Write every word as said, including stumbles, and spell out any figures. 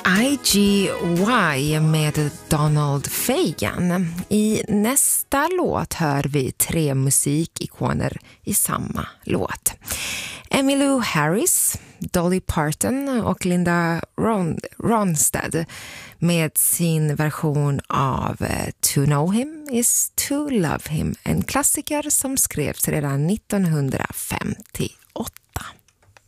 I G Y med Donald Fagen. I nästa låt hör vi tre musikikoner i samma låt. Emmylou Harris, Dolly Parton och Linda Ron- Ronstadt med sin version av To Know Him is to Love Him, en klassiker som skrevs redan nittonhundrafemtioåtta.